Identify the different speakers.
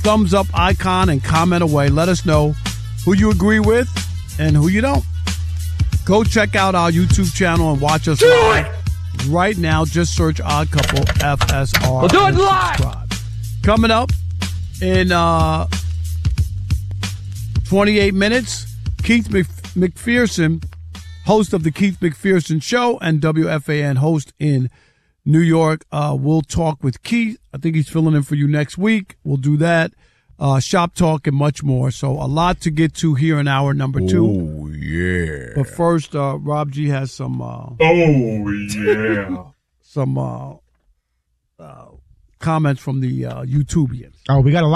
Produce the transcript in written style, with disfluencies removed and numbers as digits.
Speaker 1: thumbs up icon and comment away. Let us know who you agree with and who you don't. Go check out our YouTube channel and watch us live right now. Just search Odd Couple FSR.
Speaker 2: We'll do it live.
Speaker 1: Subscribe. Coming up in 28 minutes, Keith McPherson, host of the Keith McPherson Show and WFAN host in New York. We'll talk with Keith. I think he's filling in for you next week. We'll do that. Shop talk and much more. So a lot to get to here in hour number 2.
Speaker 3: Oh, yeah.
Speaker 1: But first, Rob G has some some comments from the YouTubians.
Speaker 4: Oh, we got a lot.